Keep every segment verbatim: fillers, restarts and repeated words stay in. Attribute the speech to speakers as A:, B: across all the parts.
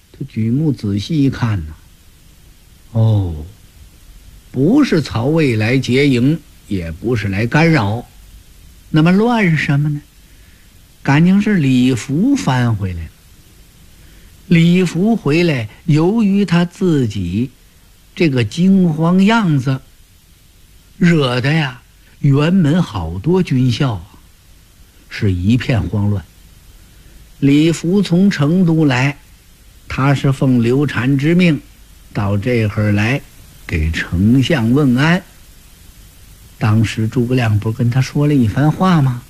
A: 他举目仔细一看呢，哦，不是曹魏来劫营，也不是来干扰，那么乱什么呢？感情是李福翻回来了。李福回来，由于他自己这个惊慌样子，惹得呀辕门好多军校啊是一片慌乱。李福从成都来，他是奉刘禅之命到这会儿来给丞相问安。当时诸葛亮不是跟他说了一番话吗？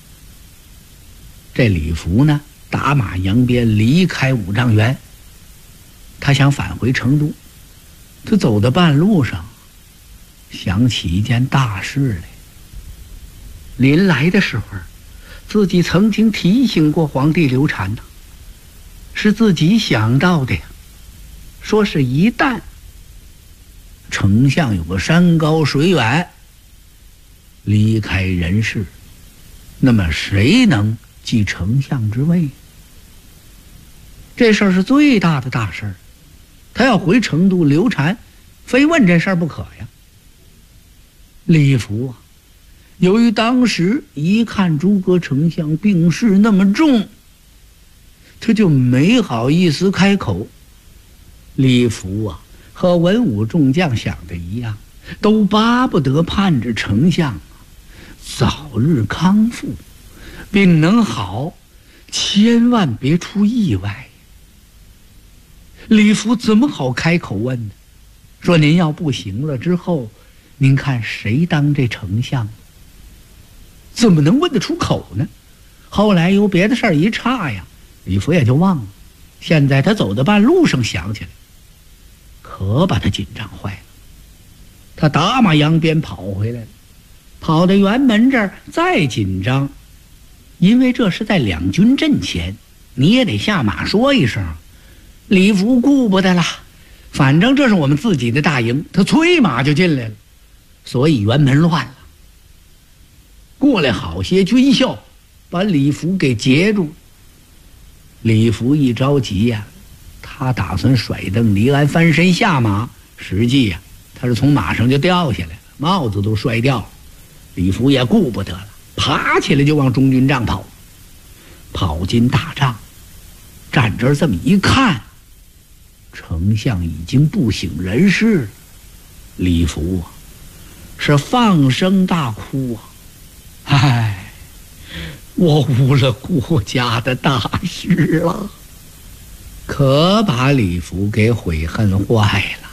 A: 这李福呢，打马扬鞭离开五丈原，他想返回成都。他走到半路上，想起一件大事来。临来的时候，自己曾经提醒过皇帝刘禅呢，是自己想到的呀。说是一旦丞相有个山高水远，离开人世，那么谁能继丞相之位？这事儿是最大的大事儿，他要回成都，刘禅非问这事儿不可呀。李福啊，由于当时一看诸葛丞相病势那么重，他就没好意思开口。李福啊，和文武众将想的一样，都巴不得盼着丞相啊早日康复，病能好，千万别出意外。李福怎么好开口问呢？说您要不行了之后，您看谁当这丞相？怎么能问得出口呢？后来有别的事儿一岔呀，李福也就忘了。现在他走到半路上想起来，可把他紧张坏了。他打马扬鞭跑回来了，跑到辕门这儿再紧张，因为这是在两军阵前，你也得下马说一声。李福顾不得了，反正这是我们自己的大营，他催马就进来了，所以辕门乱了。过来好些军校，把李福给截住。李福一着急呀、啊，他打算甩蹬离鞍翻身下马，实际呀、啊，他是从马上就掉下来了，帽子都摔掉了。李福也顾不得了，爬起来就往中军帐跑。跑进大帐，站这儿这么一看，丞相已经不省人事了。李福啊，是放声大哭啊！唉，我误了国家的大事了，可把李福给悔恨坏了。